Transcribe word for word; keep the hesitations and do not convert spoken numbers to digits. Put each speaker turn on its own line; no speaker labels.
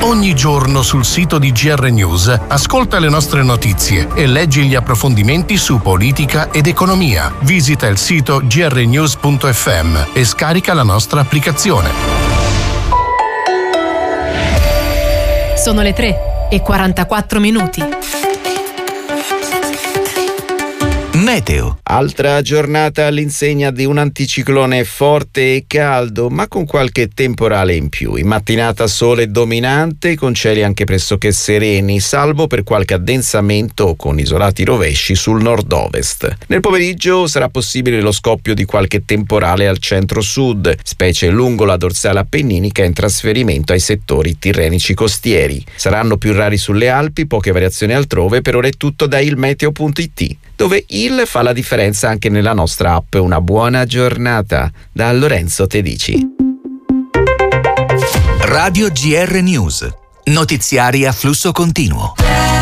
Ogni giorno sul sito di G R News ascolta le nostre notizie e leggi gli approfondimenti su politica ed economia. Visita il sito g r news punto f m e scarica la nostra applicazione.
Sono le tre e quarantaquattro minuti.
Meteo. Altra giornata all'insegna di un anticiclone forte e caldo, ma con qualche temporale in più. In mattinata sole dominante, con cieli anche pressoché sereni, salvo per qualche addensamento con isolati rovesci sul nord-ovest. Nel pomeriggio sarà possibile lo scoppio di qualche temporale al centro-sud, specie lungo la dorsale appenninica in trasferimento ai settori tirrenici costieri. Saranno più rari sulle Alpi, poche variazioni altrove. Per ora è tutto da ilmeteo punto it, dove il fa la differenza anche nella nostra app. Una buona giornata da Lorenzo Tedici.
Radio G R News. Notiziari a flusso continuo.